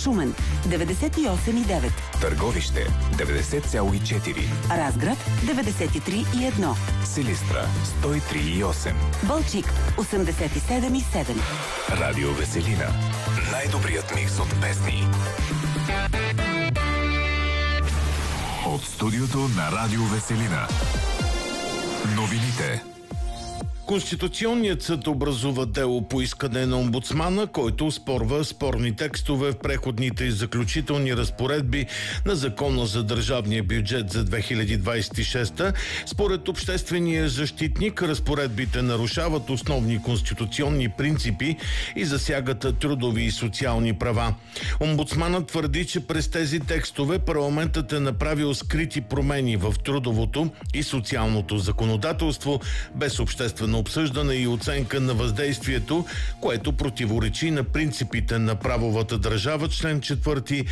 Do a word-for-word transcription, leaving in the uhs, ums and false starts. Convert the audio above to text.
Шумен деветдесет и осем и девет, Търговище деветдесет цяло и четири, Разград деветдесет и три и едно, Силистра сто и три и осем, Балчик осемдесет и седем и седем. Радио Веселина. Най-добрият микс от песни. От студиото на Радио Веселина. Новините. Конституционният съд образува дело по искане на омбудсмана, който оспорва спорни текстове в преходните и заключителни разпоредби на Закона за държавния бюджет за две хиляди двадесет и шеста. Според обществения защитник, разпоредбите нарушават основни конституционни принципи и засягат трудови и социални права. Омбудсманът твърди, че през тези текстове парламентът е направил скрити промени в трудовото и социалното законодателство без обществено обсъждане и оценка на въздействието, което противоречи на принципите на правовата държава, член четвърти